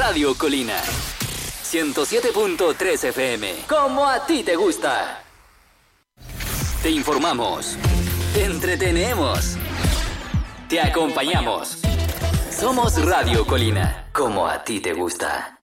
Radio Colina. 107.3 FM. Como a ti te gusta. Te informamos. Te entretenemos. Te acompañamos. Somos Radio Colina. Como a ti te gusta.